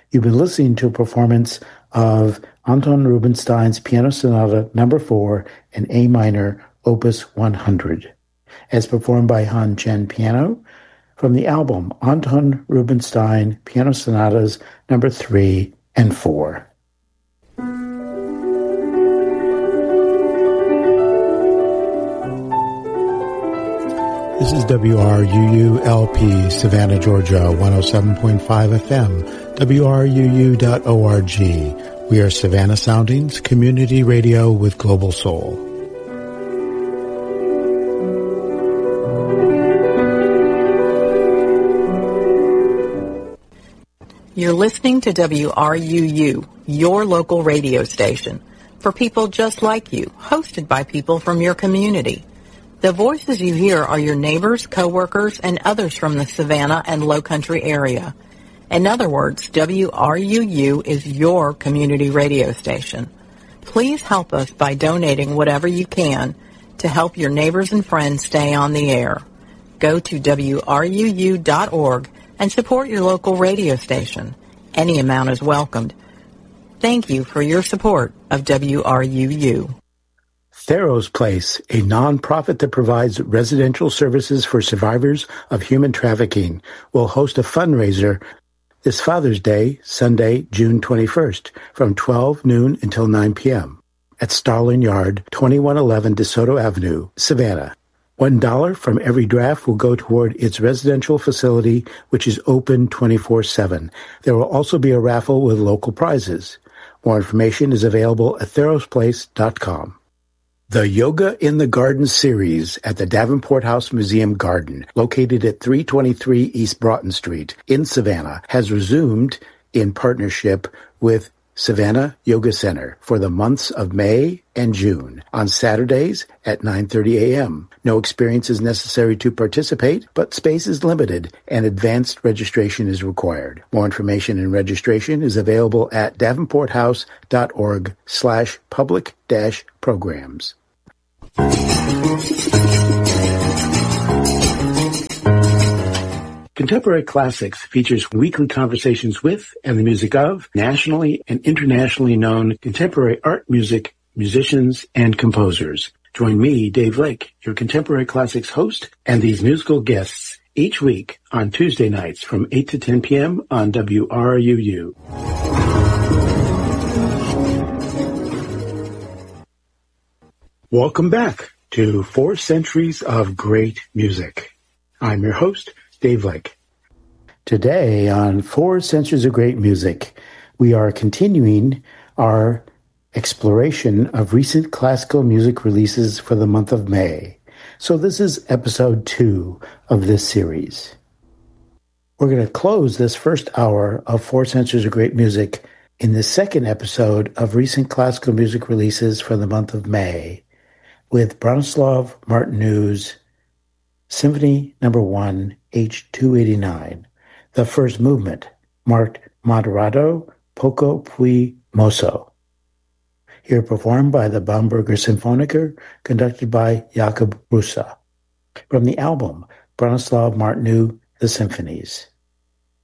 You've been listening to a performance of Anton Rubinstein's Piano Sonata No. 4 in A minor, Opus 100, as performed by Han Chen Piano from the album Anton Rubinstein Piano Sonatas No. 3 and 4. This is WRUU-LP, Savannah, Georgia, 107.5 FM, WRUU.org. We are Savannah Soundings, community radio with global soul. You're listening to WRUU, your local radio station, for people just like you, hosted by people from your community. The voices you hear are your neighbors, coworkers, and others from the Savannah and Lowcountry area. In other words, WRUU is your community radio station. Please help us by donating whatever you can to help your neighbors and friends stay on the air. Go to WRUU.org and support your local radio station. Any amount is welcomed. Thank you for your support of WRUU. Theros Place, a nonprofit that provides residential services for survivors of human trafficking, will host a fundraiser this Father's Day, Sunday, June 21st, from 12 noon until 9 p.m. at Starlin Yard, 2111 DeSoto Avenue, Savannah. $1 from every draft will go toward its residential facility, which is open 24/7. There will also be a raffle with local prizes. More information is available at therosplace.com. The Yoga in the Garden series at the Davenport House Museum Garden, located at 323 East Broughton Street in Savannah, has resumed in partnership with Savannah Yoga Center for the months of May and June on Saturdays at 9:30 a.m. No experience is necessary to participate, but space is limited and advanced registration is required. More information and registration is available at davenporthouse.org/public-programs. Contemporary Classics features weekly conversations with and the music of nationally and internationally known contemporary art music, musicians, and composers. Join me, Dave Lake, your Contemporary Classics host, and these musical guests each week on Tuesday nights from 8 to 10 p.m. on WRUU. Welcome back to 4 Centuries of Great Music. I'm your host, Dave Lake. Today on 4 Centuries of Great Music, we are continuing our exploration of recent classical music releases for the month of May. So this is episode 2 of this series. We're going to close this first hour of 4 Centuries of Great Music in the second episode of recent classical music releases for the month of May with Bronislaw Martinuz's Symphony No. 1, H289, the first movement, marked Moderato poco più mosso, here performed by the Bamberger Symphoniker, conducted by Jakub Rusa, from the album Bronislaw Martinuz, The Symphonies.